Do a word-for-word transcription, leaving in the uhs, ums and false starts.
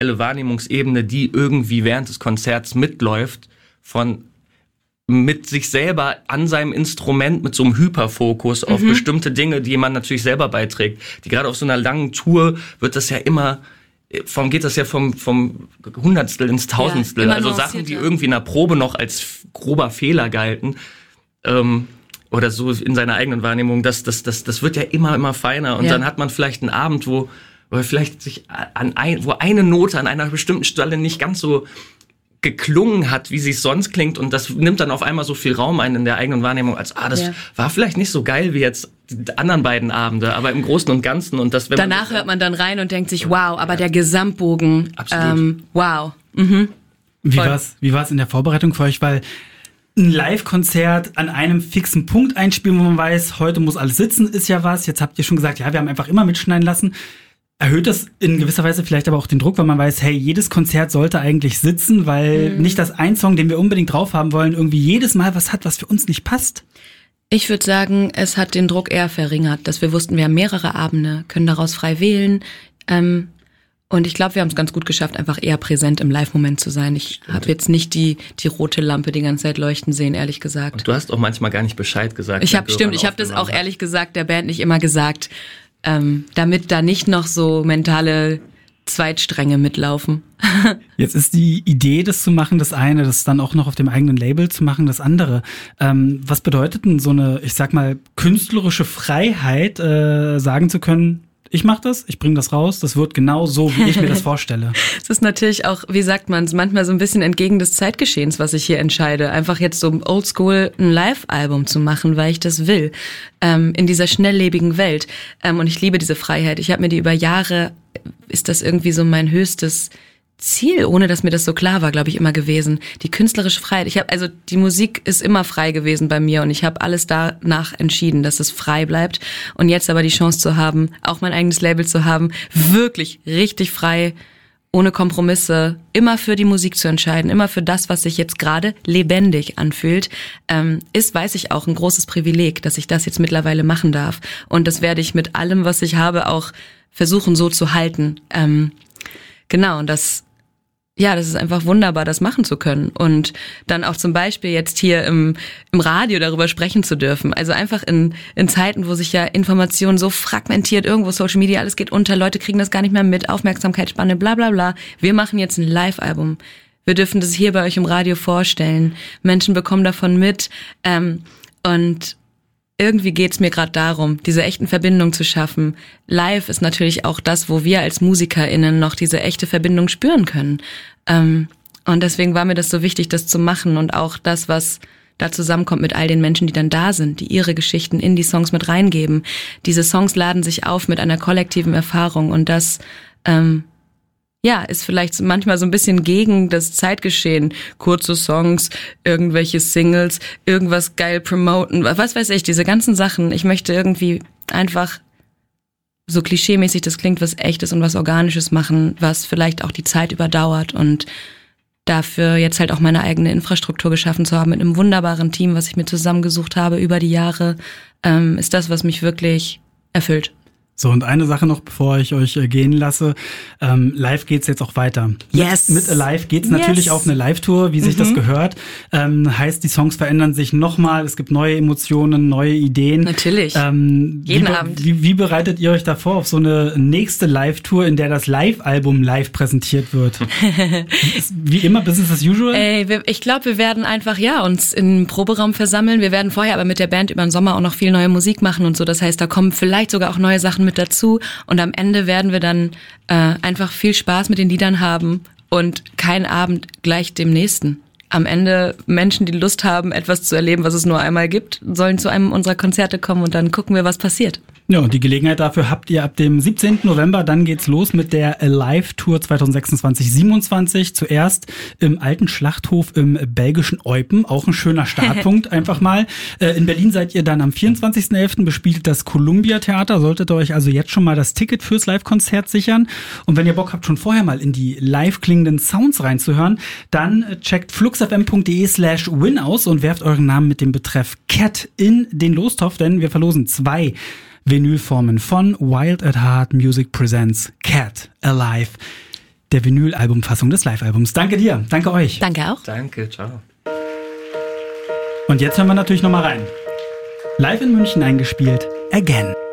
Wahrnehmungsebene, die irgendwie während des Konzerts mitläuft, von mit sich selber an seinem Instrument, mit so einem Hyperfokus auf mhm. bestimmte Dinge, die man natürlich selber beiträgt. Die gerade auf so einer langen Tour wird das ja immer, vom geht das ja vom vom Hundertstel ins Tausendstel. Ja, also Sachen, die irgendwie in der Probe noch als grober Fehler galten, ähm, oder so in seiner eigenen Wahrnehmung, das das das das wird ja immer immer feiner. Und ja. dann hat man vielleicht einen Abend, wo wo er vielleicht sich an ein, wo eine Note an einer bestimmten Stelle nicht ganz so geklungen hat, wie sie es sonst klingt, und das nimmt dann auf einmal so viel Raum ein in der eigenen Wahrnehmung, als ah, das ja. war vielleicht nicht so geil wie jetzt die anderen beiden Abende, aber im Großen und Ganzen. Und das, wenn danach man hört man dann rein und denkt sich, wow, aber ja. der Gesamtbogen, ähm, wow. Mhm. Wie war's, wie war's in der Vorbereitung für euch? Weil ein Live-Konzert an einem fixen Punkt einspielen, wo man weiß, heute muss alles sitzen, ist ja was. Jetzt habt ihr schon gesagt, ja, wir haben einfach immer mitschneiden lassen. Erhöht das in gewisser Weise vielleicht aber auch den Druck, weil man weiß, hey, jedes Konzert sollte eigentlich sitzen, weil mhm. nicht, dass ein Song, den wir unbedingt drauf haben wollen, irgendwie jedes Mal was hat, was für uns nicht passt? Ich würde sagen, es hat den Druck eher verringert, dass wir wussten, wir haben mehrere Abende, können daraus frei wählen. Ähm, und ich glaube, wir haben es ganz gut geschafft, einfach eher präsent im Live-Moment zu sein. Ich habe jetzt nicht die die rote Lampe die ganze Zeit leuchten sehen, ehrlich gesagt. Und du hast auch manchmal gar nicht Bescheid gesagt. Ich habe stimmt, ich habe das auch hat. ehrlich gesagt der Band nicht immer gesagt. Ähm, damit da nicht noch so mentale Zweitstränge mitlaufen. Jetzt ist die Idee, das zu machen, das eine, das dann auch noch auf dem eigenen Label zu machen, das andere. Ähm, was bedeutet denn so eine, ich sag mal, künstlerische Freiheit, äh, sagen zu können, ich mach das, ich bring das raus, das wird genau so, wie ich mir das vorstelle. Es ist natürlich auch, wie sagt man es, manchmal so ein bisschen entgegen des Zeitgeschehens, was ich hier entscheide. Einfach jetzt so oldschool ein Live-Album zu machen, weil ich das will, ähm, in dieser schnelllebigen Welt. Ähm, und ich liebe diese Freiheit. Ich habe mir die über Jahre, ist das irgendwie so mein höchstes Ziel, ohne dass mir das so klar war, glaube ich, immer gewesen. Die künstlerische Freiheit. Ich habe also die Musik ist immer frei gewesen bei mir und ich habe alles danach entschieden, dass es frei bleibt. Und jetzt aber die Chance zu haben, auch mein eigenes Label zu haben, wirklich richtig frei, ohne Kompromisse, immer für die Musik zu entscheiden, immer für das, was sich jetzt gerade lebendig anfühlt, ähm, ist, weiß ich auch, ein großes Privileg, dass ich das jetzt mittlerweile machen darf. Und das werde ich mit allem, was ich habe, auch versuchen so zu halten. Ähm, genau, und das Ja, das ist einfach wunderbar, das machen zu können und dann auch zum Beispiel jetzt hier im im Radio darüber sprechen zu dürfen. Also einfach in in Zeiten, wo sich ja Information so fragmentiert, irgendwo Social Media, alles geht unter, Leute kriegen das gar nicht mehr mit, Aufmerksamkeitsspanne, bla bla bla. Wir machen jetzt ein Live-Album. Wir dürfen das hier bei euch im Radio vorstellen. Menschen bekommen davon mit ähm, und irgendwie geht's mir gerade darum, diese echten Verbindungen zu schaffen. Live ist natürlich auch das, wo wir als MusikerInnen noch diese echte Verbindung spüren können. Ähm, und deswegen war mir das so wichtig, das zu machen und auch das, was da zusammenkommt mit all den Menschen, die dann da sind, die ihre Geschichten in die Songs mit reingeben. Diese Songs laden sich auf mit einer kollektiven Erfahrung und das ähm, ja, ist vielleicht manchmal so ein bisschen gegen das Zeitgeschehen. Kurze Songs, irgendwelche Singles, irgendwas geil promoten, was weiß ich, diese ganzen Sachen. Ich möchte irgendwie einfach, so klischeemäßig das klingt, was Echtes und was Organisches machen, was vielleicht auch die Zeit überdauert und dafür jetzt halt auch meine eigene Infrastruktur geschaffen zu haben mit einem wunderbaren Team, was ich mir zusammengesucht habe über die Jahre, ähm, ist das, was mich wirklich erfüllt. So, und eine Sache noch, bevor ich euch äh, gehen lasse. Ähm, live geht's jetzt auch weiter. Yes. Mit, mit Alive geht's yes. natürlich auf eine Live-Tour, wie sich mhm. das gehört. Ähm, heißt, die Songs verändern sich nochmal. Es gibt neue Emotionen, neue Ideen. Natürlich. Ähm, Jeden wie, Abend. Wie, wie bereitet ihr euch da vor auf so eine nächste Live-Tour, in der das Live-Album live präsentiert wird? Wie immer, Business as usual? Ey, wir, ich glaube, wir werden einfach, ja, uns im Proberaum versammeln. Wir werden vorher aber mit der Band über den Sommer auch noch viel neue Musik machen und so. Das heißt, da kommen vielleicht sogar auch neue Sachen mit dazu und am Ende werden wir dann äh, einfach viel Spaß mit den Liedern haben und kein Abend gleich dem nächsten. Am Ende Menschen, die Lust haben, etwas zu erleben, was es nur einmal gibt, sollen zu einem unserer Konzerte kommen und dann gucken wir, was passiert. Ja, und die Gelegenheit dafür habt ihr ab dem siebzehnten November. Dann geht's los mit der Alive-Tour zwanzig sechsundzwanzig siebenundzwanzig. Zuerst im alten Schlachthof im belgischen Eupen. Auch ein schöner Startpunkt einfach mal. In Berlin seid ihr dann am vierundzwanzigsten elften bespielt das Columbia Theater. Solltet ihr euch also jetzt schon mal das Ticket fürs Live-Konzert sichern. Und wenn ihr Bock habt, schon vorher mal in die live klingenden Sounds reinzuhören, dann checkt fluxfm.de slash win aus und werft euren Namen mit dem Betreff Cat in den Lostopf, denn wir verlosen zwei Vinylformen von Wild at Heart Music Presents Cat Alive. der Vinyl-Albumfassung des Live-Albums. Danke dir, danke euch. Danke auch. Danke, ciao. Und jetzt hören wir natürlich nochmal rein. Live in München eingespielt, Again.